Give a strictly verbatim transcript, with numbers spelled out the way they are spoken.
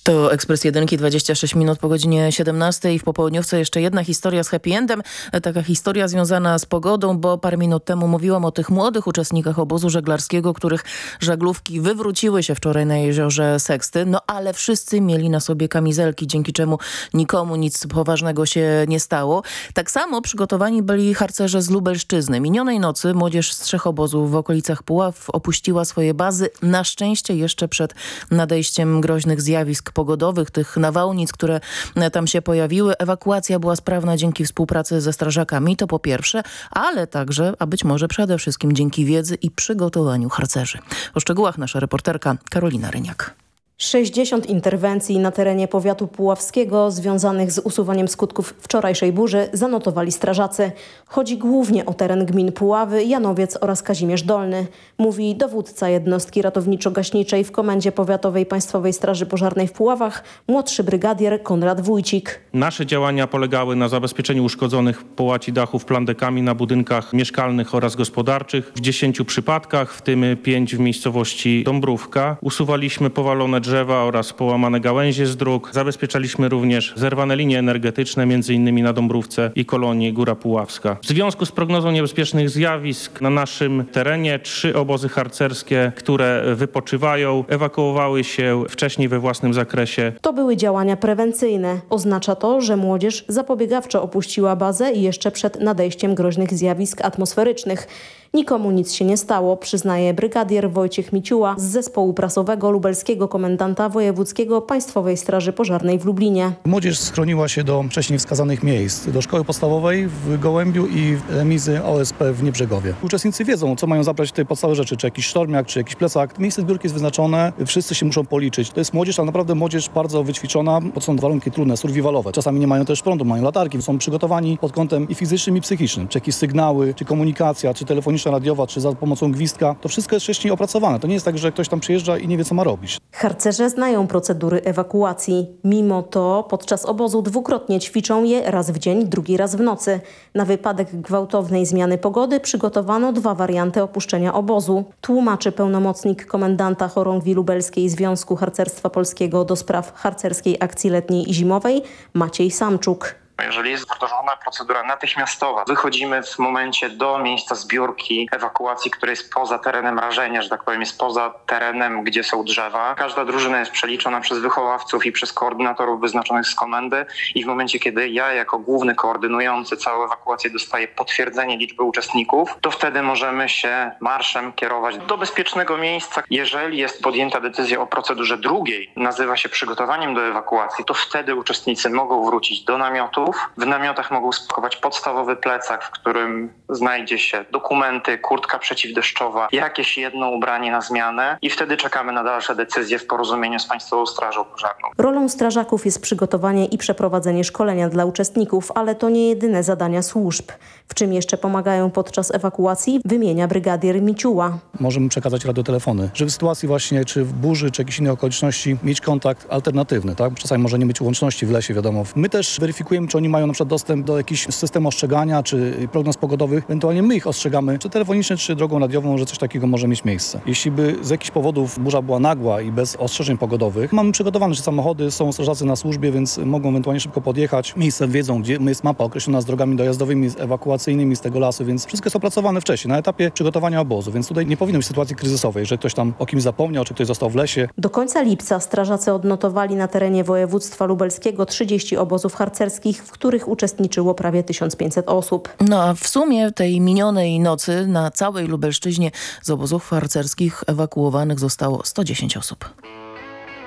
To Ekspres Jedynki, dwadzieścia sześć minut po godzinie siedemnastej. W popołudniówce jeszcze jedna historia z happy endem. Taka historia związana z pogodą, bo parę minut temu mówiłam o tych młodych uczestnikach obozu żeglarskiego, których żaglówki wywróciły się wczoraj na jeziorze Seksty. No ale wszyscy mieli na sobie kamizelki, dzięki czemu nikomu nic poważnego się nie stało. Tak samo przygotowani byli harcerze z Lubelszczyzny. Minionej nocy młodzież z trzech obozów w okolicach Puław opuściła swoje bazy. Na szczęście jeszcze przed nadejściem groźnych zjawisk pogodowych, tych nawałnic, które tam się pojawiły. Ewakuacja była sprawna dzięki współpracy ze strażakami, to po pierwsze, ale także, a być może przede wszystkim dzięki wiedzy i przygotowaniu harcerzy. O szczegółach nasza reporterka Karolina Ryniak. sześćdziesiąt interwencji na terenie powiatu puławskiego związanych z usuwaniem skutków wczorajszej burzy zanotowali strażacy. Chodzi głównie o teren gmin Puławy, Janowiec oraz Kazimierz Dolny, mówi dowódca jednostki ratowniczo-gaśniczej w Komendzie Powiatowej Państwowej Straży Pożarnej w Puławach, młodszy brygadier Konrad Wójcik. Nasze działania polegały na zabezpieczeniu uszkodzonych połaci dachów plandekami na budynkach mieszkalnych oraz gospodarczych. W dziesięciu przypadkach, w tym pięć w miejscowości Dąbrówka, usuwaliśmy powalone drzewa oraz połamane gałęzie z dróg. Zabezpieczaliśmy również zerwane linie energetyczne, między innymi na Dąbrówce i kolonii Góra Puławska. W związku z prognozą niebezpiecznych zjawisk na naszym terenie trzy obozy harcerskie, które wypoczywają, ewakuowały się wcześniej we własnym zakresie. To były działania prewencyjne. Oznacza to, że młodzież zapobiegawczo opuściła bazę i jeszcze przed nadejściem groźnych zjawisk atmosferycznych. Nikomu nic się nie stało, przyznaje brygadier Wojciech Miciuła z zespołu prasowego lubelskiego komendanta wojewódzkiego Państwowej Straży Pożarnej w Lublinie. Młodzież schroniła się do wcześniej wskazanych miejsc, do szkoły podstawowej w Gołębiu i remizy O S P w Niebrzegowie. Uczestnicy wiedzą, co mają zabrać tutaj podstawowe rzeczy, czy jakiś sztormiak, czy jakiś plecak. Miejsce zbiórki jest wyznaczone, wszyscy się muszą policzyć. To jest młodzież, ale naprawdę młodzież bardzo wyćwiczona, bo są warunki trudne, survivalowe. Czasami nie mają też prądu, mają latarki, są przygotowani pod kątem i fizycznym, i psychicznym. Czy jakieś sygnały, czy komunikacja, czy telefoniczna, radiowa, czy za pomocą gwizdka. To wszystko jest wcześniej opracowane. To nie jest tak, że ktoś tam przyjeżdża i nie wie, co ma robić. Harcerze znają procedury ewakuacji. Mimo to podczas obozu dwukrotnie ćwiczą je, raz w dzień, drugi raz w nocy. Na wypadek gwałtownej zmiany pogody przygotowano dwa warianty opuszczenia obozu. Tłumaczy pełnomocnik komendanta chorągwi lubelskiej Związku Harcerstwa Polskiego do spraw harcerskiej akcji letniej i zimowej Maciej Samczuk. Jeżeli jest wdrożona procedura natychmiastowa, wychodzimy w momencie do miejsca zbiórki, ewakuacji, która jest poza terenem rażenia, że tak powiem, jest poza terenem, gdzie są drzewa. Każda drużyna jest przeliczona przez wychowawców i przez koordynatorów wyznaczonych z komendy i w momencie, kiedy ja jako główny koordynujący całą ewakuację dostaję potwierdzenie liczby uczestników, to wtedy możemy się marszem kierować do bezpiecznego miejsca. Jeżeli jest podjęta decyzja o procedurze drugiej, nazywa się przygotowaniem do ewakuacji, to wtedy uczestnicy mogą wrócić do namiotu. W namiotach mogą spakować podstawowy plecak, w którym znajdzie się dokumenty, kurtka przeciwdeszczowa, jakieś jedno ubranie na zmianę i wtedy czekamy na dalsze decyzje w porozumieniu z Państwową Strażą Pożarną. Rolą strażaków jest przygotowanie i przeprowadzenie szkolenia dla uczestników, ale to nie jedyne zadania służb. W czym jeszcze pomagają podczas ewakuacji, wymienia brygadier Miciuła. Możemy przekazać radiotelefony, żeby w sytuacji właśnie, czy w burzy, czy jakichś innych okoliczności mieć kontakt alternatywny, tak? Czasami może nie być łączności w lesie, wiadomo. My też weryfikujemy, czy oni mają na przykład dostęp do jakichś systemu ostrzegania, czy prognoz pogodowych. Ewentualnie my ich ostrzegamy, czy telefonicznie, czy drogą radiową, że coś takiego może mieć miejsce. Jeśli by z jakichś powodów burza była nagła i bez ostrzeżeń pogodowych, mamy przygotowane, że samochody, są strażacy na służbie, więc mogą ewentualnie szybko podjechać. Miejsce wiedzą, gdzie jest mapa określona z drogami dojazdowymi, z ewakuacyjnymi z tego lasu, więc wszystko jest opracowane wcześniej, na etapie przygotowania obozu, więc tutaj nie powinno być sytuacji kryzysowej, że ktoś tam o kimś zapomniał, czy ktoś został w lesie. Do końca lipca strażacy odnotowali na terenie województwa lubelskiego trzydzieści obozów harcerskich, w których uczestniczyło prawie tysiąc pięćset osób. No a w sumie tej minionej nocy na całej Lubelszczyźnie z obozów harcerskich ewakuowanych zostało sto dziesięć osób.